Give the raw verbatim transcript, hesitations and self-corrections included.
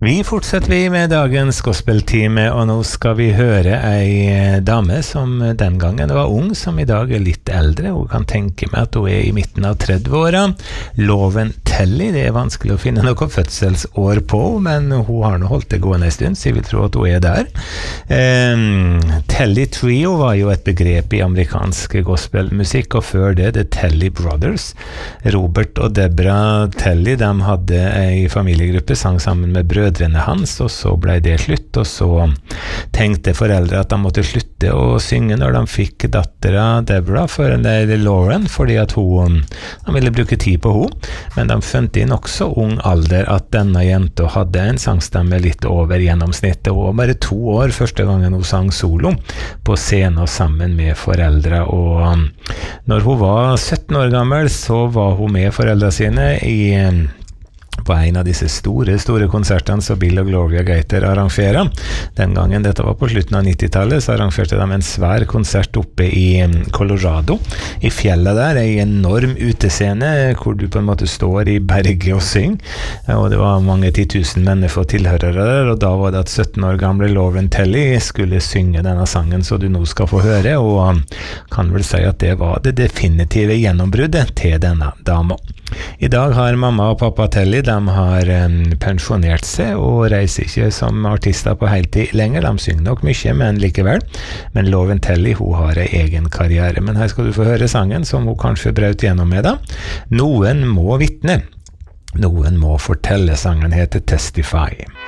Vi fortsetter vi med dagens gospeltime, og nå skal vi høre ei dame som den gangen var ung, som i dag er litt eldre, og kan tenke meg at hun er i midten av tredve-åra. Loven Telly, det er vanskelig å finne noe fødselsår på, men hun har nå holdt det gående en stund, så jeg vil tro at hun er der. Um, Telly Trio var jo et begrep i amerikansk gospelmusikk, og før det The Telly Brothers. Robert og Deborah Telly, de hadde ei familiegruppe, sang sammen med brødre hans, og så ble det slutt, og så tenkte foreldre at de måtte slutte å synge når de fikk dattera Deborah, for det er Lauren, fordi at hun de ville bruke tid på hun, men de fant i nokså ung alder at denne jenta hadde en sangstemme litt over gjennomsnittet, og bare to år første gangen hun sang solo på scenen sammen med foreldre, og når hun var sytten år gammel, så var hun med foreldre sine i på en av disse store, store konsertene som Bill og Gloria Gaither arrangerer. Den gangen, dette var på slutten av nittitallet, så arrangerte de en svær konsert oppe i Colorado, i fjellet der, en enorm utescene, hvor du på en måte står i berget og synger, og det var mange titusen mennesker og tilhørere der, og da var det at sytten år gamle Lauren Telly skulle synge denne sangen, så du nå skal få høre, og kan vel si at det var det definitive gjennombruddet til denne dama. I dag har mamma og pappa Telly, de har um, pensjonert seg og reiser ikke som artister på heltid lenger. De synger nok mye, men likevel. Men Lauren Telly, hun har en egen karriere. Men her skal du få høre sangen som hun kanskje brøt gjennom med da. Noen må vitne. Noen må fortelle. Sangen heter Testify.